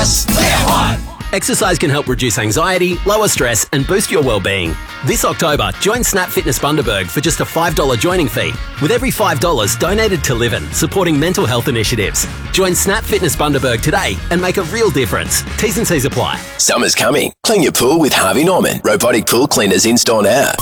Yes, Clear One. Exercise can help reduce anxiety, lower stress and boost your well-being. This October, join Snap Fitness Bundaberg for just a $5 joining fee, with every $5 donated to Livin, supporting mental health initiatives. Join Snap Fitness Bundaberg today and make a real difference. T's and C's apply. Summer's coming. Clean your pool with Harvey Norman. Robotic pool cleaners in-store now.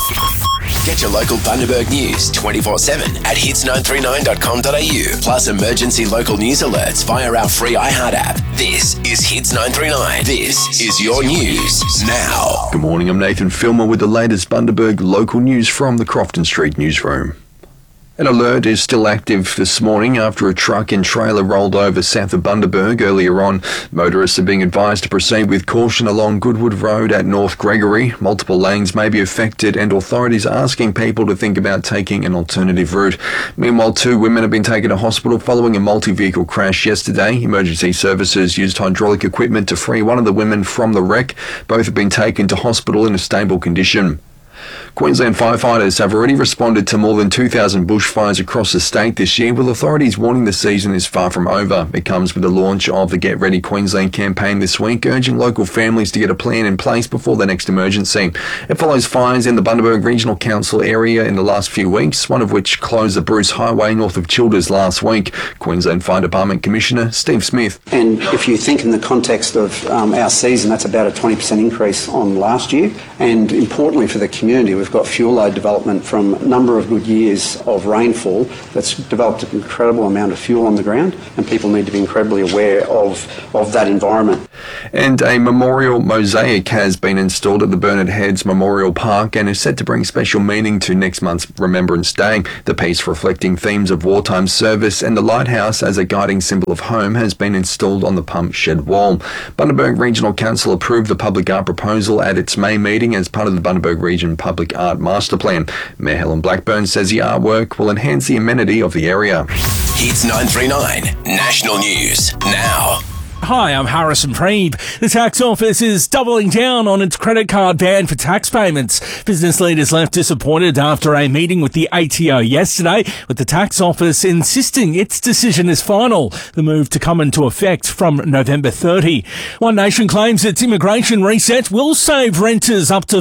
Get your local Bundaberg news 24/7 at hits939.com.au. Plus emergency local news alerts via our free iHeart app. This is Hits 939. This is your news now. Good morning, I'm Nathan Filmer with the latest Bundaberg local news from the Crofton Street newsroom. An alert is still active this morning after a truck and trailer rolled over south of Bundaberg earlier on. Motorists are being advised to proceed with caution along Goodwood Road at North Gregory. Multiple lanes may be affected and authorities are asking people to think about taking an alternative route. Meanwhile, 2 women have been taken to hospital following a multi-vehicle crash yesterday. Emergency services used hydraulic equipment to free one of the women from the wreck. Both have been taken to hospital in a stable condition. Queensland firefighters have already responded to more than 2,000 bushfires across the state this year, with authorities warning the season is far from over. It comes with the launch of the Get Ready Queensland campaign this week, urging local families to get a plan in place before the next emergency. It follows fires in the Bundaberg Regional Council area in the last few weeks, one of which closed the Bruce Highway north of Childers last week. Queensland Fire Department Commissioner Steve Smith. And if you think in the context of our season, that's about a 20% increase on last year. And importantly for the community, we've got fuel load development from a number of good years of rainfall that's developed an incredible amount of fuel on the ground, and people need to be incredibly aware of that environment. And a memorial mosaic has been installed at the Bernard Heads Memorial Park and is set to bring special meaning to next month's Remembrance Day. The piece, reflecting themes of wartime service and the lighthouse as a guiding symbol of home, has been installed on the pump shed wall. Bundaberg Regional Council approved the public art proposal at its May meeting as part of the Bundaberg Region Public Art Master Plan. Mayor Helen Blackburn says the artwork will enhance the amenity of the area. Hits 939 National News now. Hi, I'm Harrison Preeb. The tax office is doubling down on its credit card ban for tax payments. Business leaders left disappointed after a meeting with the ATO yesterday, with the tax office insisting its decision is final. The move to come into effect from November 30. One Nation claims its immigration reset will save renters up to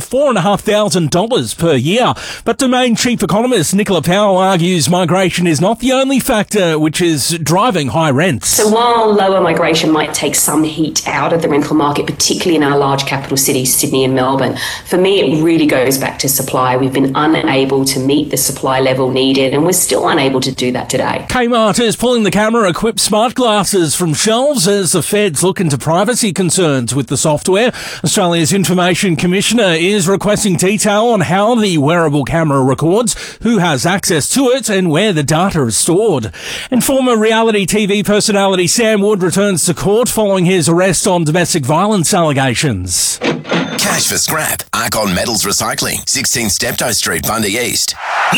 $4,500 per year. But Domain chief economist Nicola Powell argues migration is not the only factor which is driving high rents. So while lower migration might take some heat out of the rental market, particularly in our large capital cities, Sydney and Melbourne, for me it really goes back to supply. We've been unable to meet the supply level needed, and we're still unable to do that today. Kmart is pulling the camera-equipped smart glasses from shelves as the feds look into privacy concerns with the software. Australia's Information Commissioner is requesting detail on how the wearable camera records, who has access to it, and where the data is stored. And former reality TV personality Sam Wood returns to court following his arrest on domestic violence allegations. Cash for scrap. Arcon Metals Recycling. 16 Steptoe Street, Bundy East.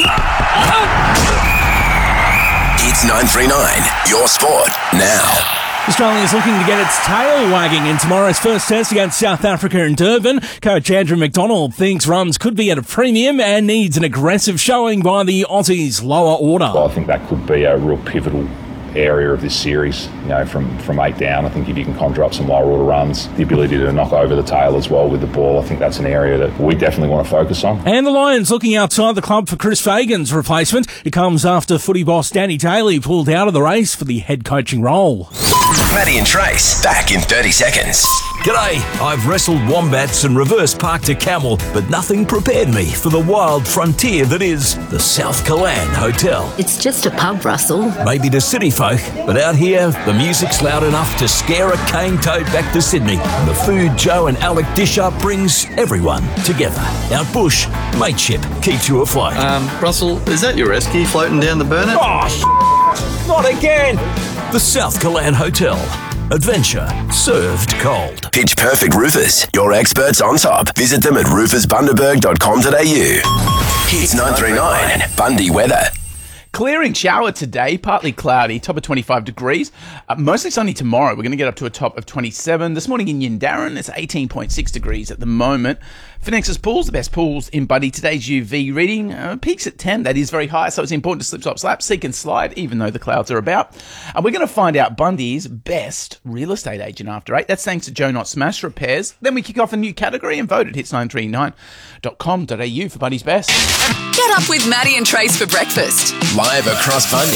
Hits 939. Your sport now. Australia is looking to get its tail wagging in tomorrow's first test against South Africa in Durban. Coach Andrew McDonald thinks runs could be at a premium and needs an aggressive showing by the Aussies' lower order. Well, I think that could be a real pivotal area of this series, from 8 down. I think if you can conjure up some lower order runs, the ability to knock over the tail as well with the ball, I think that's an area that we definitely want to focus on. And the Lions looking outside the club for Chris Fagan's replacement. It comes after footy boss Danny Daly pulled out of the race for the head coaching role. Maddie and Trace, back in 30 seconds. G'day, I've wrestled wombats and reverse parked a camel, but nothing prepared me for the wild frontier that is the South Kalan Hotel. It's just a pub, Russell. Maybe to city folk, but out here, the music's loud enough to scare a cane toad back to Sydney. And the food Joe and Alec dish up brings everyone together. Out bush, mateship keeps you afloat. Russell, is that your rescue floating down the burner? Oh, not again! The South Kalan Hotel. Adventure served cold. Pitch Perfect Roofers, your experts on top. Visit them at roofersbundaberg.com.au. Hits 939 Bundy weather. clearing shower today, partly cloudy, top of 25 degrees. Mostly sunny tomorrow. We're going to get up to a top of 27. This morning in Yindarran, it's 18.6 degrees at the moment. For Nexus Pools, the best pools in Buddy, today's UV reading peaks at 10. That is very high, so it's important to slip, slop, slap, seek and slide, even though the clouds are about. And we're going to find out Bundy's best real estate agent after 8. That's thanks to Joe Not Smash Repairs. Then we kick off a new category and vote at hits939.com.au for Bundy's best. Get up with Maddie and Trace for breakfast. Live across Bundy.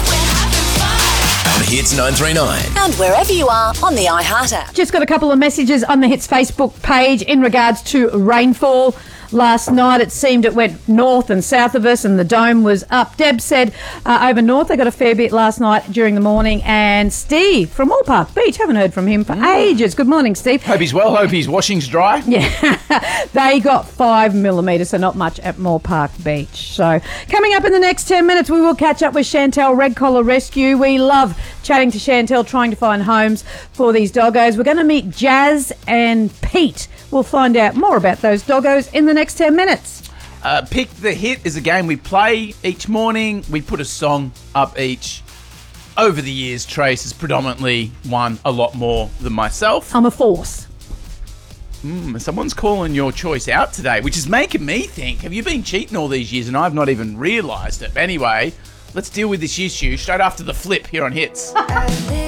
On Hits 939. And wherever you are on the iHeart app. Just got a couple of messages on the Hits Facebook page in regards to rainfall. Last night it seemed it went north and south of us and the dome was up. Deb said over north they got a fair bit last night during the morning. And Steve from Moore Park Beach, haven't heard from him for ages. Good morning, Steve. Hope he's well, hope his washing's dry. Yeah, they got 5 millimetres, so not much at Moore Park Beach. So coming up in the next 10 minutes we will catch up with Chantel, Red Collar Rescue. We love chatting to Chantel, trying to find homes for these doggos. We're going to meet Jazz and Pete. We'll find out more about those doggos in the next 10 minutes. Pick the Hit is a game we play each morning. We put a song up each. Over the years, Trace has predominantly won a lot more than myself. I'm a force. Someone's calling your choice out today, which is making me think, have you been cheating all these years and I've not even realised it? Anyway, let's deal with this issue straight after the flip here on Hits.